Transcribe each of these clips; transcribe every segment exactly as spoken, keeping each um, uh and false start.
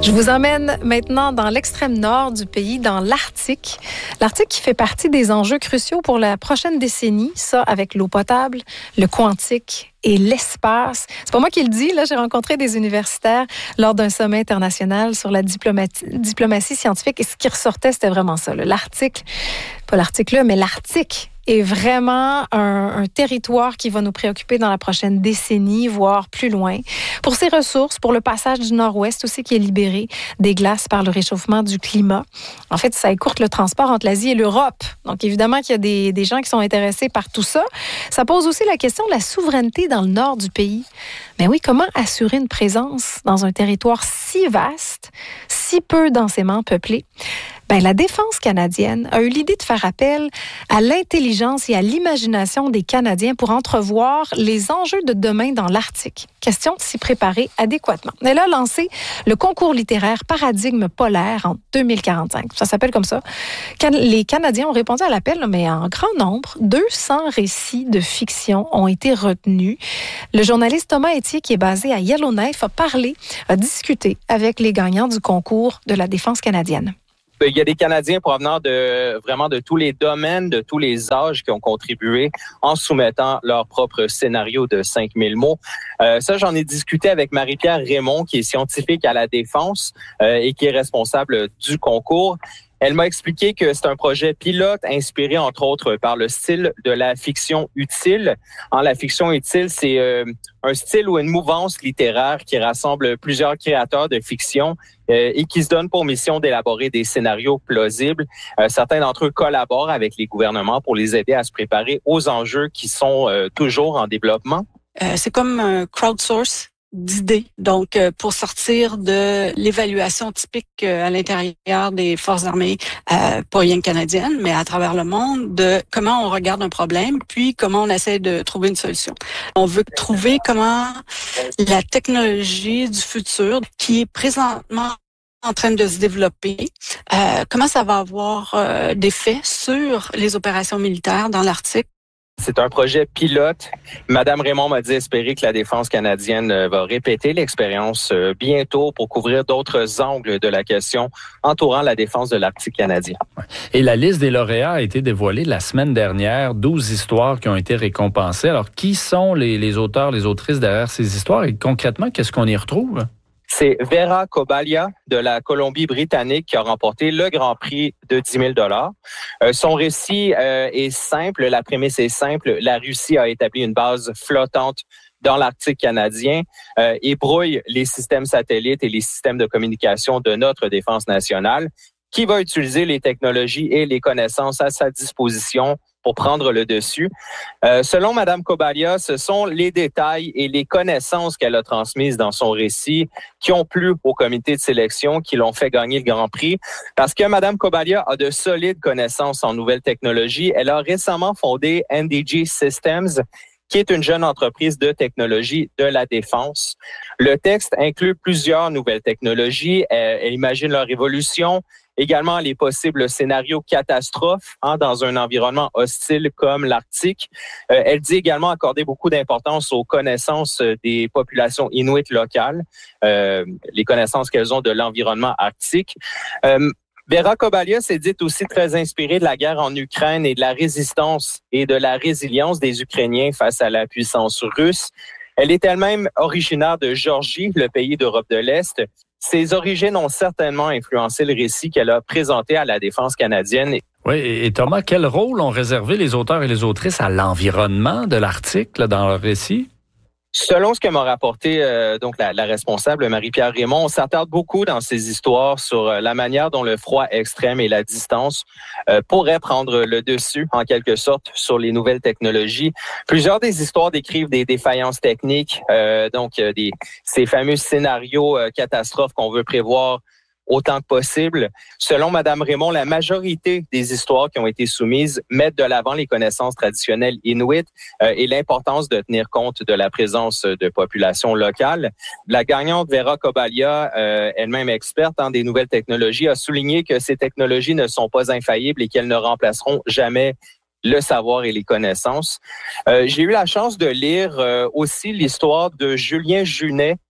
Je vous emmène maintenant dans l'extrême nord du pays, dans l'Arctique. L'Arctique qui fait partie des enjeux cruciaux pour la prochaine décennie, ça avec l'eau potable, le quantique et l'espace. C'est pas moi qui le dis, là, j'ai rencontré des universitaires lors d'un sommet international sur la diplomatie, diplomatie scientifique et ce qui ressortait, c'était vraiment ça. Là. L'Arctique, pas l'Arctique là, mais l'Arctique est vraiment un, un territoire qui va nous préoccuper dans la prochaine décennie, voire plus loin. Pour ses ressources, pour le passage du nord-ouest aussi qui est libéré des glaces par le réchauffement du climat. En fait, ça écourte le transport entre l'Asie et l'Europe. Donc, évidemment qu'il y a des, des gens qui sont intéressés par tout ça. Ça pose aussi la question de la souveraineté dans le nord du pays. Mais oui, comment assurer une présence dans un territoire si vaste, si peu densément peuplé? Ben, la défense canadienne a eu l'idée de faire appel à l'intelligence et à l'imagination des Canadiens pour entrevoir les enjeux de demain dans l'Arctique. Question de s'y préparer adéquatement. Elle a lancé le concours littéraire Paradigme polaire en deux mille quarante-cinq. Ça s'appelle comme ça. Les Canadiens ont répondu à l'appel, mais en grand nombre. deux cents récits de fiction ont été retenus. Le journaliste Thomas Etier, qui est basé à Yellowknife, a parlé, a discuté avec les gagnants du concours de la défense canadienne. Il y a des Canadiens provenant de vraiment de tous les domaines, de tous les âges qui ont contribué en soumettant leur propre scénario de cinq mille mots. Euh, ça, j'en ai discuté avec Marie-Pierre Raymond, qui est scientifique à la Défense euh, et qui est responsable du concours. Elle m'a expliqué que c'est un projet pilote inspiré, entre autres, par le style de la fiction utile. En la fiction utile, c'est euh, un style ou une mouvance littéraire qui rassemble plusieurs créateurs de fiction euh, et qui se donne pour mission d'élaborer des scénarios plausibles. Euh, certains d'entre eux collaborent avec les gouvernements pour les aider à se préparer aux enjeux qui sont euh, toujours en développement. Euh, c'est comme un crowdsource d'idées, donc euh, pour sortir de l'évaluation typique euh, à l'intérieur des forces armées, euh, pas rien que canadiennes, mais à travers le monde, de comment on regarde un problème, puis comment on essaie de trouver une solution. On veut trouver comment la technologie du futur, qui est présentement en train de se développer, euh, comment ça va avoir euh, d'effet sur les opérations militaires dans l'Arctique. C'est un projet pilote. Madame Raymond m'a dit espérer que la défense canadienne va répéter l'expérience bientôt pour couvrir d'autres angles de la question entourant la défense de l'Arctique canadien. Et la liste des lauréats a été dévoilée la semaine dernière. douze histoires qui ont été récompensées. Alors, qui sont les, les auteurs, les autrices derrière ces histoires et concrètement, qu'est-ce qu'on y retrouve? C'est Vera Kobalia de la Colombie-Britannique qui a remporté le Grand Prix de dix mille dollars. Euh, son récit euh, est simple, la prémisse est simple. La Russie a établi une base flottante dans l'Arctique canadien euh, et brouille les systèmes satellites et les systèmes de communication de notre défense nationale, qui va utiliser les technologies et les connaissances à sa disposition pour prendre le dessus. Euh, selon Madame Kobalia, ce sont les détails et les connaissances qu'elle a transmises dans son récit qui ont plu au comité de sélection, qui l'ont fait gagner le Grand Prix. Parce que Madame Kobalia a de solides connaissances en nouvelles technologies. Elle a récemment fondé N D G Systems, qui est une jeune entreprise de technologie de la défense. Le texte inclut plusieurs nouvelles technologies. Elle, elle imagine leur évolution, également les possibles scénarios catastrophes hein, dans un environnement hostile comme l'Arctique. Euh, elle dit également accorder beaucoup d'importance aux connaissances des populations inuites locales, euh, les connaissances qu'elles ont de l'environnement arctique. Euh, Vera Kobalia s'est dite aussi très inspirée de la guerre en Ukraine et de la résistance et de la résilience des Ukrainiens face à la puissance russe. Elle est elle-même originaire de Géorgie, le pays d'Europe de l'Est. Ses origines ont certainement influencé le récit qu'elle a présenté à la défense canadienne. Oui, et Thomas, quel rôle ont réservé les auteurs et les autrices à l'environnement de l'Arctique là, dans leur récit? Selon ce que m'a rapporté euh, donc la, la responsable Marie-Pierre Raymond, on s'attarde beaucoup dans ces histoires sur euh, la manière dont le froid extrême et la distance euh, pourraient prendre le dessus, en quelque sorte, sur les nouvelles technologies. Plusieurs des histoires décrivent des défaillances techniques, euh, donc euh, des, ces fameux scénarios euh, catastrophes qu'on veut prévoir autant que possible. Selon Madame Raymond, la majorité des histoires qui ont été soumises mettent de l'avant les connaissances traditionnelles inuites euh, et l'importance de tenir compte de la présence de populations locales. La gagnante Vera Kobalia, euh, elle-même experte en des nouvelles technologies, a souligné que ces technologies ne sont pas infaillibles et qu'elles ne remplaceront jamais le savoir et les connaissances. Euh, j'ai eu la chance de lire euh, aussi l'histoire de Julien Junet,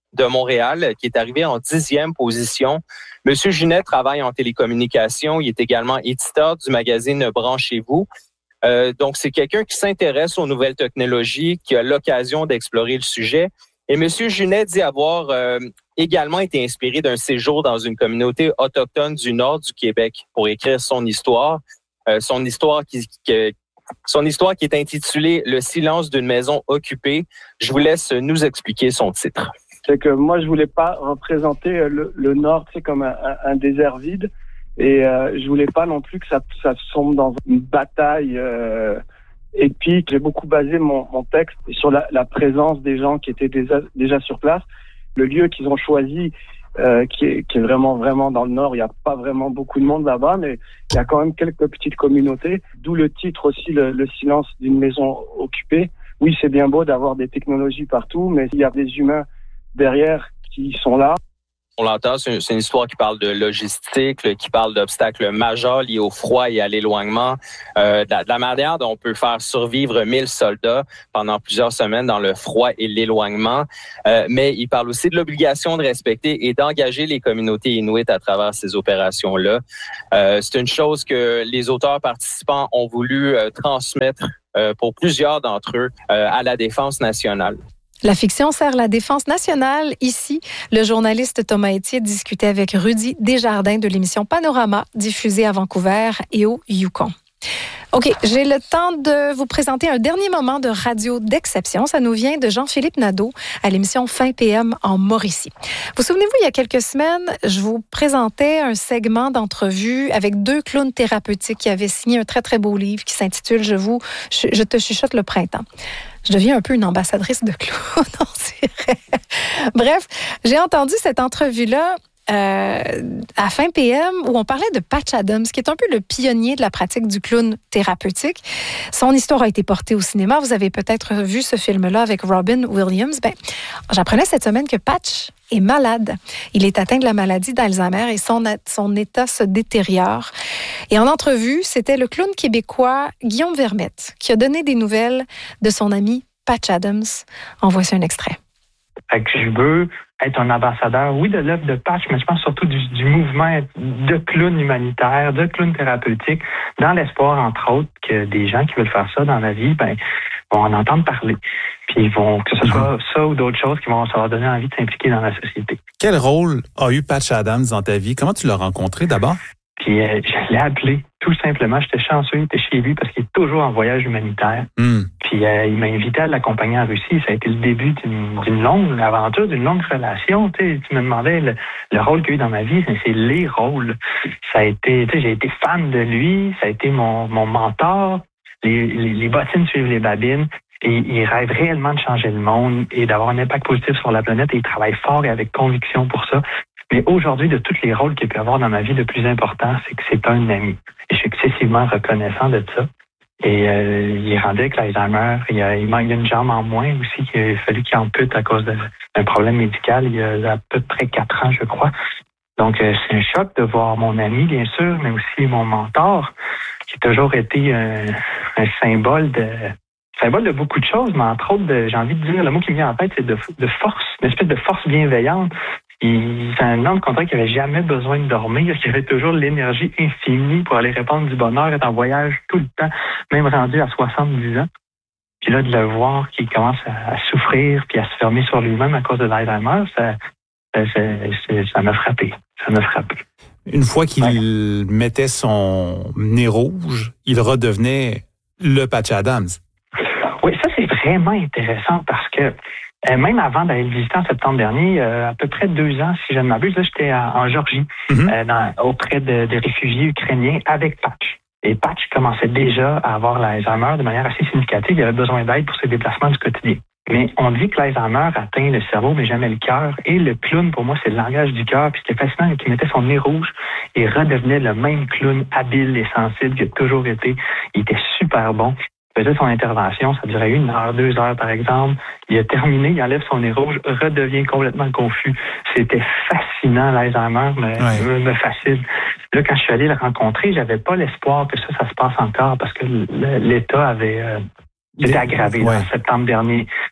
de Montréal, qui est arrivé en dixième position. Monsieur Junet travaille en télécommunications. Il est également éditeur du magazine Branchez-vous. Euh, donc, c'est quelqu'un qui s'intéresse aux nouvelles technologies, qui a l'occasion d'explorer le sujet. Et Monsieur Junet dit avoir euh, également été inspiré d'un séjour dans une communauté autochtone du nord du Québec pour écrire son histoire. Euh, son histoire qui, qui, son histoire qui est intitulée « Le silence d'une maison occupée ». Je vous laisse nous expliquer son titre. C'est que moi, je voulais pas représenter le, le Nord, tu sais, comme un, un, un désert vide. Et euh, je voulais pas non plus que ça, ça sombre dans une bataille euh, épique. J'ai beaucoup basé mon, mon texte sur la, la présence des gens qui étaient déjà, déjà sur place. Le lieu qu'ils ont choisi, euh, qui, est, qui est vraiment vraiment dans le Nord, il n'y a pas vraiment beaucoup de monde là-bas, mais il y a quand même quelques petites communautés. D'où le titre aussi, le, le silence d'une maison occupée. Oui, c'est bien beau d'avoir des technologies partout, mais il y a des humains derrière qui sont là. On l'entend, c'est une histoire qui parle de logistique, qui parle d'obstacles majeurs liés au froid et à l'éloignement, euh, de, la, de la manière dont on peut faire survivre mille soldats pendant plusieurs semaines dans le froid et l'éloignement. Euh, mais il parle aussi de l'obligation de respecter et d'engager les communautés inuites à travers ces opérations-là. Euh, c'est une chose que les auteurs participants ont voulu euh, transmettre euh, pour plusieurs d'entre eux euh, à la Défense nationale. La fiction sert la défense nationale. Ici, le journaliste Thomas Etier discutait avec Rudy Desjardins de l'émission Panorama, diffusée à Vancouver et au Yukon. OK, j'ai le temps de vous présenter un dernier moment de radio d'exception. Ça nous vient de Jean-Philippe Nadeau à l'émission Fin P M en Mauricie. Vous souvenez-vous, il y a quelques semaines, je vous présentais un segment d'entrevue avec deux clowns thérapeutiques qui avaient signé un très, très beau livre qui s'intitule « Je vous, je, je te chuchote le printemps ». Je deviens un peu une ambassadrice de clown, on dirait. Bref, j'ai entendu cette entrevue-là Euh, à Fin P M, où on parlait de Patch Adams, qui est un peu le pionnier de la pratique du clown thérapeutique. Son histoire a été portée au cinéma. Vous avez peut-être vu ce film-là avec Robin Williams. Ben, j'apprenais cette semaine que Patch est malade. Il est atteint de la maladie d'Alzheimer et son, son état se détériore. Et en entrevue, c'était le clown québécois Guillaume Vermette qui a donné des nouvelles de son ami Patch Adams. En voici un extrait. Fait que je veux être un ambassadeur, oui, de l'œuvre de Patch, mais je pense surtout du, du mouvement de clown humanitaire, de clown thérapeutique, dans l'espoir, entre autres, que des gens qui veulent faire ça dans la vie, ben, vont en entendre parler. Puis ils vont, que ce soit ça ou d'autres choses, qui vont ça leur donner envie de s'impliquer dans la société. Quel rôle a eu Patch Adams dans ta vie? Comment tu l'as rencontré d'abord? Puis euh, je l'ai appelé, tout simplement. J'étais chanceux, il était chez lui parce qu'il est toujours en voyage humanitaire. Mm. Puis euh, il m'a invité à l'accompagner en Russie. Ça a été le début d'une, d'une longue aventure, d'une longue relation. Tu sais, tu me demandais le, le rôle qu'il a eu dans ma vie, c'est les rôles. Ça a été, tu sais, j'ai été fan de lui. Ça a été mon, mon mentor. Les, les, les bottines suivent les babines. Et il rêve réellement de changer le monde et d'avoir un impact positif sur la planète. Et il travaille fort et avec conviction pour ça. Mais aujourd'hui, de tous les rôles qu'il peut avoir dans ma vie, le plus important, c'est que c'est un ami. Et je suis excessivement reconnaissant de ça. Et euh, il est rendu avec l'Alzheimer. Il, a, il manque une jambe en moins aussi. Il a fallu qu'il ampute à cause de, d'un problème médical il y a à peu près quatre ans, je crois. Donc, euh, c'est un choc de voir mon ami, bien sûr, mais aussi mon mentor, qui a toujours été un, un symbole de... symbole de beaucoup de choses, mais entre autres, de, j'ai envie de dire, le mot qui me vient en tête, c'est de, de force, une espèce de force bienveillante. Il, c'est un homme contraire qui n'avait jamais besoin de dormir, qui avait toujours l'énergie infinie pour aller répandre du bonheur, être en voyage tout le temps, même rendu à soixante-dix ans. Puis là, de le voir qui commence à, à souffrir puis à se fermer sur lui-même à cause de l'Alzheimer, ça, ça, ça, ça m'a frappé. Ça m'a frappé. Une fois qu'il ouais. mettait son nez rouge, il redevenait le Patch Adams. Oui, ça, c'est vraiment intéressant parce que Euh, même avant d'aller le visiter en septembre dernier, euh, à peu près deux ans, si je ne m'abuse, là, j'étais en, en Géorgie, mm-hmm. euh, dans, auprès de, de réfugiés ukrainiens avec Patch. Et Patch commençait déjà à avoir l'Alzheimer de manière assez significative. Il avait besoin d'aide pour ses déplacements du quotidien. Mais on dit que l'Alzheimer atteint le cerveau, mais jamais le cœur. Et le clown, pour moi, c'est le langage du cœur. Puis c'était fascinant qu'il mettait son nez rouge et redevenait le même clown habile et sensible qu'il a toujours été. Il était super bon. Il faisait son intervention, ça durait une heure, deux heures par exemple. Il a terminé, il enlève son nez rouge, redevient complètement confus. C'était fascinant, l'Alzheimer me, ouais. me, me fascine. Là, quand je suis allé le rencontrer, j'avais pas l'espoir que ça, ça se passe encore parce que l'État avait euh, été aggravé ouais. en septembre dernier. Puis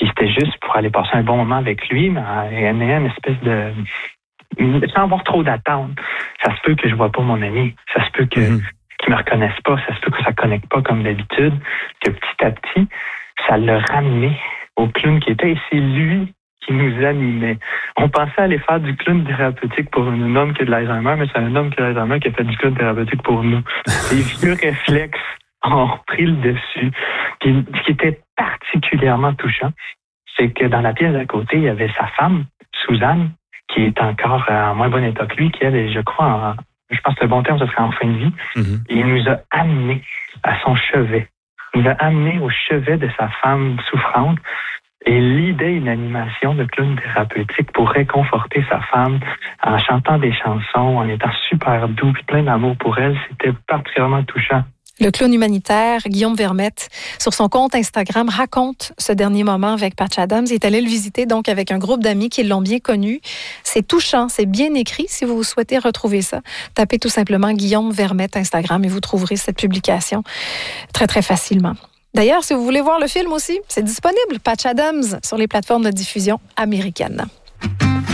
Puis c'était juste pour aller passer un bon moment avec lui, mais il y a une espèce de... sans avoir trop d'attente. Ça se peut que je vois pas mon ami. Ça se peut que mm-hmm. qu'ils me reconnaissent pas. Ça se peut que ça connecte pas comme d'habitude. Que petit à petit, ça l'a ramené au clown qui était. Et c'est lui qui nous animait. On pensait aller faire du clown thérapeutique pour un homme qui a de l'Alzheimer, mais c'est un homme qui a de l'Alzheimer qui a fait du clown thérapeutique pour nous. Les vieux réflexes ont pris le dessus. Puis, ce qui était particulièrement touchant, c'est que dans la pièce d'à côté, il y avait sa femme, Suzanne, qui est encore en moins bon état que lui, qui elle est, je crois, en, je pense que le bon terme, ce serait en fin de vie. Mm-hmm. Et il nous a amenés à son chevet. Il nous a amenés au chevet de sa femme souffrante. Et l'idée, une animation de clown thérapeutique pour réconforter sa femme en chantant des chansons, en étant super doux, puis plein d'amour pour elle, c'était particulièrement touchant. Le clown humanitaire, Guillaume Vermette, sur son compte Instagram, raconte ce dernier moment avec Patch Adams. Il est allé le visiter donc avec un groupe d'amis qui l'ont bien connu. C'est touchant, c'est bien écrit. Si vous souhaitez retrouver ça, tapez tout simplement Guillaume Vermette Instagram et vous trouverez cette publication très, très facilement. D'ailleurs, si vous voulez voir le film aussi, c'est disponible, Patch Adams, sur les plateformes de diffusion américaines.